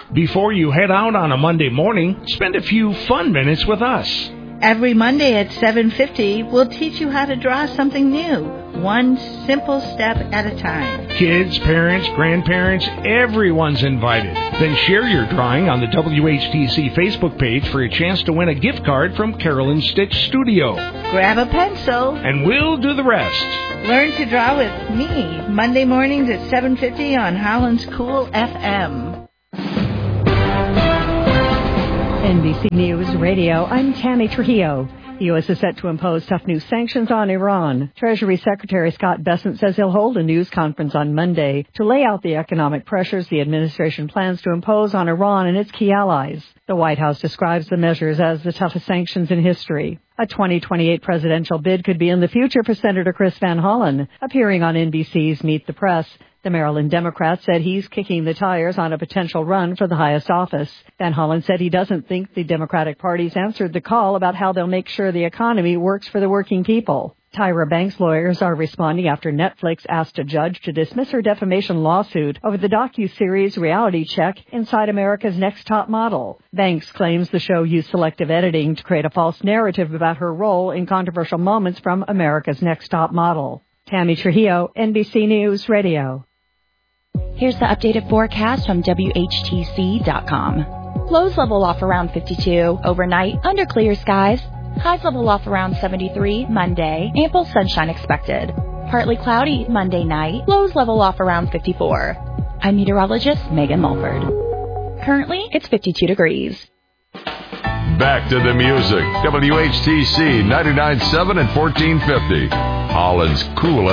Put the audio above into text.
Before you head out on a Monday morning, spend a few fun minutes with us. Every Monday at 7:50, we'll teach you how to draw something new, one simple step at a time. Kids, parents, grandparents, everyone's invited. Then share your drawing on the WHTC Facebook page for a chance to win a gift card from Carolyn Stitch Studio. Grab a pencil, and we'll do the rest. Learn to draw with me, Monday mornings at 7:50 on Holland's Cool FM. NBC News Radio, I'm Tammy Trujillo. The U.S. is set to impose tough new sanctions on Iran. Treasury Secretary Scott Bessent says he'll hold a news conference on Monday to lay out the economic pressures the administration plans to impose on Iran and its key allies. The White House describes the measures as the toughest sanctions in history. A 2028 presidential bid could be in the future for Senator Chris Van Hollen. Appearing on NBC's Meet the Press, the Maryland Democrat said he's kicking the tires on a potential run for the highest office. Van Hollen said he doesn't think the Democratic Party's answered the call about how they'll make sure the economy works for the working people. Tyra Banks' lawyers are responding after Netflix asked a judge to dismiss her defamation lawsuit over the docuseries Reality Check Inside America's Next Top Model. Banks claims the show used selective editing to create a false narrative about her role in controversial moments from America's Next Top Model. Tammy Trujillo, NBC News Radio. Here's the updated forecast from WHTC.com. Lows level off around 52 overnight under clear skies. Highs level off around 73 Monday. Ample sunshine expected. Partly cloudy Monday night. Lows level off around 54. I'm meteorologist Megan Mulford. Currently, it's 52 degrees. Back to the music. WHTC 99.7 and 1450. Holland's Cool